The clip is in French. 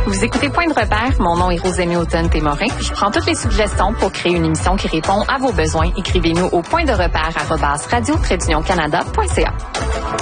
Vous écoutez Point de repère, mon nom est Rosemée Automne-Témorin, puis je prends toutes les suggestions pour créer une émission qui répond à vos besoins. Écrivez-nous au pointderepère@radio-canada.ca.